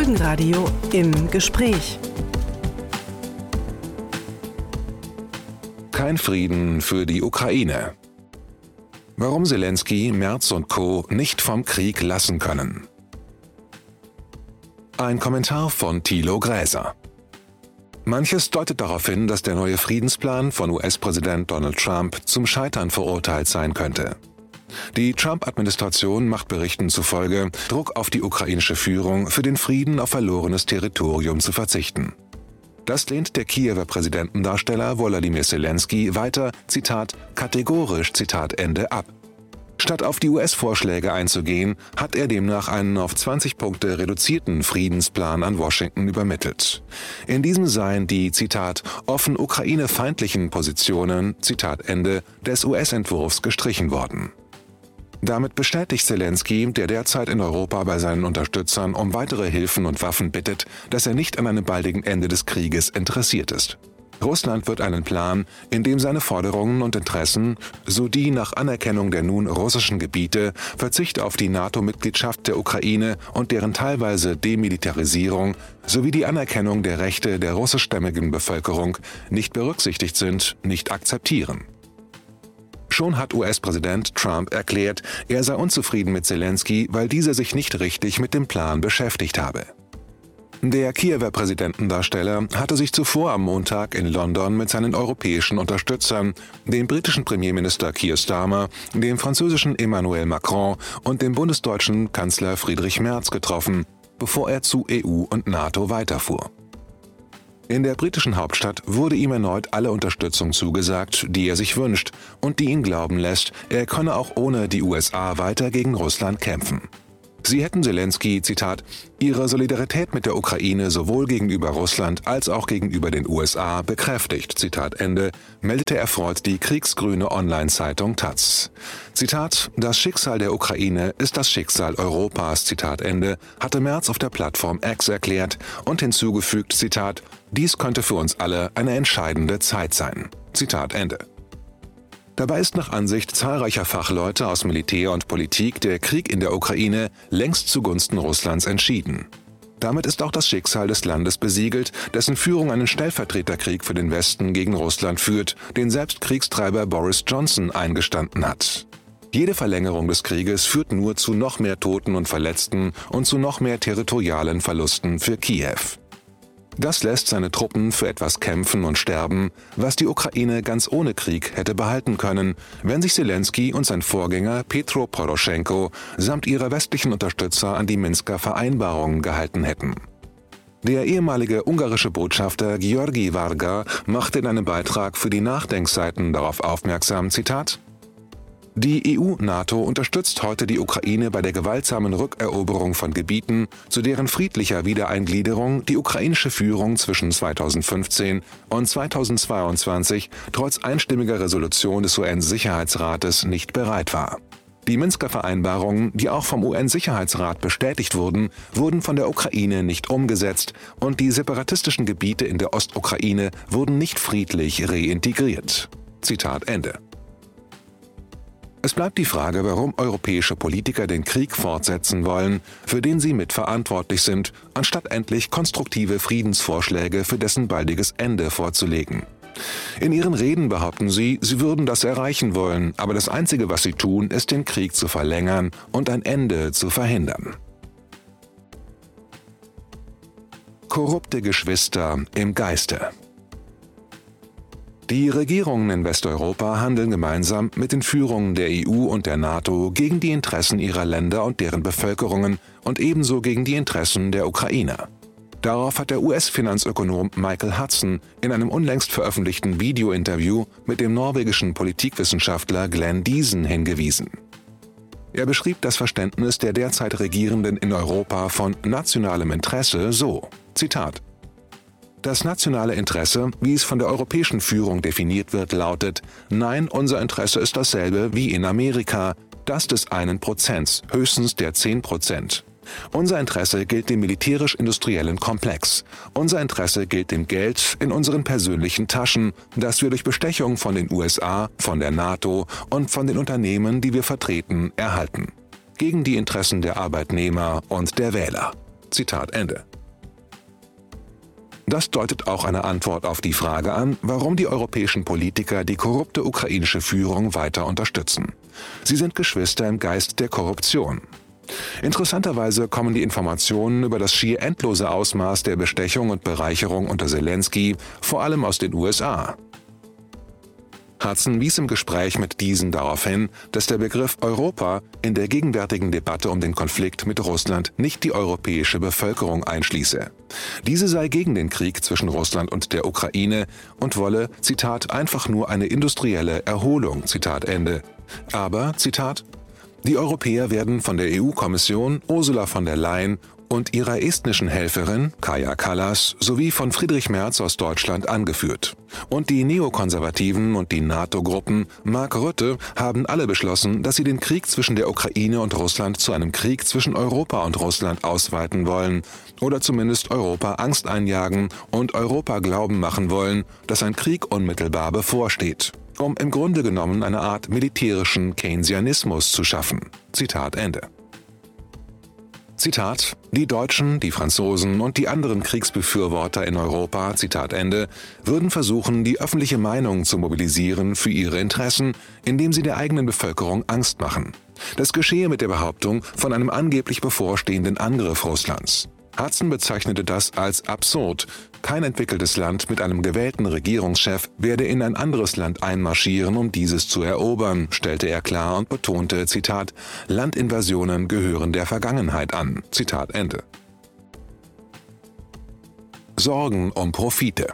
Folgenradio im Gespräch. Kein Frieden für die Ukraine. Warum Selenskyj, Merz und Co. nicht vom Krieg lassen können. Ein Kommentar von Thilo Gräser. Manches deutet darauf hin, dass der neue Friedensplan von US-Präsident Donald Trump zum Scheitern verurteilt sein könnte. Die Trump-Administration macht Berichten zufolge Druck auf die ukrainische Führung, für den Frieden auf verlorenes Territorium zu verzichten. Das lehnt der Kiewer Präsidentendarsteller Volodymyr Selenskyj weiter, Zitat, kategorisch, Zitat Ende, ab. Statt auf die US-Vorschläge einzugehen, hat er demnach einen auf 20 Punkte reduzierten Friedensplan an Washington übermittelt. In diesem seien die, Zitat, offen ukrainefeindlichen Positionen, Zitat Ende, des US-Entwurfs gestrichen worden. Damit bestätigt Selenskyj, der derzeit in Europa bei seinen Unterstützern um weitere Hilfen und Waffen bittet, dass er nicht an einem baldigen Ende des Krieges interessiert ist. Russland wird einen Plan, in dem seine Forderungen und Interessen, so die nach Anerkennung der nun russischen Gebiete, Verzicht auf die NATO-Mitgliedschaft der Ukraine und deren teilweise Demilitarisierung sowie die Anerkennung der Rechte der russischstämmigen Bevölkerung nicht berücksichtigt sind, nicht akzeptieren. Schon hat US-Präsident Trump erklärt, er sei unzufrieden mit Selenskyj, weil dieser sich nicht richtig mit dem Plan beschäftigt habe. Der Kiewer Präsidentendarsteller hatte sich zuvor am Montag in London mit seinen europäischen Unterstützern, dem britischen Premierminister Keir Starmer, dem französischen Emmanuel Macron und dem bundesdeutschen Kanzler Friedrich Merz getroffen, bevor er zu EU und NATO weiterfuhr. In der britischen Hauptstadt wurde ihm erneut alle Unterstützung zugesagt, die er sich wünscht und die ihn glauben lässt, er könne auch ohne die USA weiter gegen Russland kämpfen. Sie hätten Selenskyj, Zitat, ihre Solidarität mit der Ukraine sowohl gegenüber Russland als auch gegenüber den USA bekräftigt, Zitat Ende, meldete erfreut die kriegsgrüne Online-Zeitung Taz. Zitat, das Schicksal der Ukraine ist das Schicksal Europas, Zitat Ende, hatte Merz auf der Plattform X erklärt und hinzugefügt, Zitat, dies könnte für uns alle eine entscheidende Zeit sein, Zitat Ende. Dabei ist nach Ansicht zahlreicher Fachleute aus Militär und Politik der Krieg in der Ukraine längst zugunsten Russlands entschieden. Damit ist auch das Schicksal des Landes besiegelt, dessen Führung einen Stellvertreterkrieg für den Westen gegen Russland führt, den selbst Kriegstreiber Boris Johnson eingestanden hat. Jede Verlängerung des Krieges führt nur zu noch mehr Toten und Verletzten und zu noch mehr territorialen Verlusten für Kiew. Das lässt seine Truppen für etwas kämpfen und sterben, was die Ukraine ganz ohne Krieg hätte behalten können, wenn sich Selenskyj und sein Vorgänger Petro Poroschenko samt ihrer westlichen Unterstützer an die Minsker Vereinbarungen gehalten hätten. Der ehemalige ungarische Botschafter Georgi Varga machte in einem Beitrag für die Nachdenkseiten darauf aufmerksam, Zitat, die EU-NATO unterstützt heute die Ukraine bei der gewaltsamen Rückeroberung von Gebieten, zu deren friedlicher Wiedereingliederung die ukrainische Führung zwischen 2015 und 2022 trotz einstimmiger Resolution des UN-Sicherheitsrates nicht bereit war. Die Minsker Vereinbarungen, die auch vom UN-Sicherheitsrat bestätigt wurden, wurden von der Ukraine nicht umgesetzt und die separatistischen Gebiete in der Ostukraine wurden nicht friedlich reintegriert. Zitat Ende. Es bleibt die Frage, warum europäische Politiker den Krieg fortsetzen wollen, für den sie mitverantwortlich sind, anstatt endlich konstruktive Friedensvorschläge für dessen baldiges Ende vorzulegen. In ihren Reden behaupten sie, sie würden das erreichen wollen, aber das Einzige, was sie tun, ist den Krieg zu verlängern und ein Ende zu verhindern. Korrupte Geschwister im Geiste. Die Regierungen in Westeuropa handeln gemeinsam mit den Führungen der EU und der NATO gegen die Interessen ihrer Länder und deren Bevölkerungen und ebenso gegen die Interessen der Ukrainer. Darauf hat der US-Finanzökonom Michael Hudson in einem unlängst veröffentlichten Videointerview mit dem norwegischen Politikwissenschaftler Glenn Diesen hingewiesen. Er beschrieb das Verständnis der derzeit Regierenden in Europa von nationalem Interesse so, Zitat, das nationale Interesse, wie es von der europäischen Führung definiert wird, lautet, nein, unser Interesse ist dasselbe wie in Amerika, das des 1%, höchstens der 10%. Unser Interesse gilt dem militärisch-industriellen Komplex. Unser Interesse gilt dem Geld in unseren persönlichen Taschen, das wir durch Bestechung von den USA, von der NATO und von den Unternehmen, die wir vertreten, erhalten. Gegen die Interessen der Arbeitnehmer und der Wähler. Zitat Ende. Das deutet auch eine Antwort auf die Frage an, warum die europäischen Politiker die korrupte ukrainische Führung weiter unterstützen. Sie sind Geschwister im Geist der Korruption. Interessanterweise kommen die Informationen über das schier endlose Ausmaß der Bestechung und Bereicherung unter Zelensky vor allem aus den USA. Hudson wies im Gespräch mit diesen darauf hin, dass der Begriff Europa in der gegenwärtigen Debatte um den Konflikt mit Russland nicht die europäische Bevölkerung einschließe. Diese sei gegen den Krieg zwischen Russland und der Ukraine und wolle, Zitat, einfach nur eine industrielle Erholung, Zitat Ende. Aber, Zitat, die Europäer werden von der EU-Kommission, Ursula von der Leyen und ihrer estnischen Helferin, Kaja Kallas, sowie von Friedrich Merz aus Deutschland angeführt. Und die Neokonservativen und die NATO-Gruppen, Mark Rutte, haben alle beschlossen, dass sie den Krieg zwischen der Ukraine und Russland zu einem Krieg zwischen Europa und Russland ausweiten wollen oder zumindest Europa Angst einjagen und Europa glauben machen wollen, dass ein Krieg unmittelbar bevorsteht, um im Grunde genommen eine Art militärischen Keynesianismus zu schaffen. Zitat Ende. Zitat, die Deutschen, die Franzosen und die anderen Kriegsbefürworter in Europa, Zitat Ende, würden versuchen, die öffentliche Meinung zu mobilisieren für ihre Interessen, indem sie der eigenen Bevölkerung Angst machen. Das geschehe mit der Behauptung von einem angeblich bevorstehenden Angriff Russlands. Hudson bezeichnete das als absurd. Kein entwickeltes Land mit einem gewählten Regierungschef werde in ein anderes Land einmarschieren, um dieses zu erobern, stellte er klar und betonte, Zitat, Landinvasionen gehören der Vergangenheit an. Zitat Ende. Sorgen um Profite.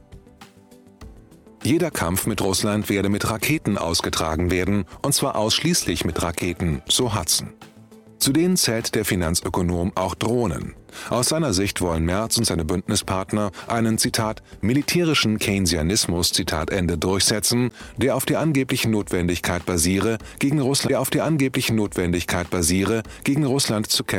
Jeder Kampf mit Russland werde mit Raketen ausgetragen werden, und zwar ausschließlich mit Raketen, so Hudson. Zu denen zählt der Finanzökonom auch Drohnen. Aus seiner Sicht wollen Merz und seine Bündnispartner einen, Zitat, militärischen Keynesianismus, Zitat Ende, durchsetzen, der auf der angeblichen Notwendigkeit basiere, gegen Russland zu kämpfen.